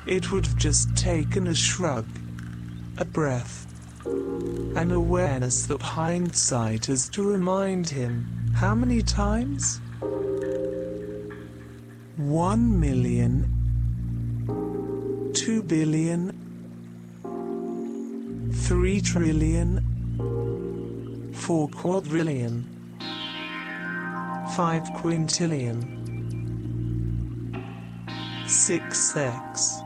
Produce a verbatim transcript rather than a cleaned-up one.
It would have just taken a shrug, a breath, an awareness that hindsight is to remind him, how many times? One million, two billion, three trillion, four quadrillion, five quintillion, six x.